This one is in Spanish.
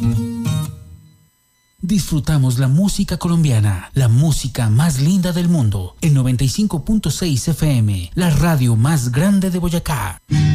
Disfrutamos la música colombiana, la música más linda del mundo. El 95.6 FM, la radio más grande de Boyacá.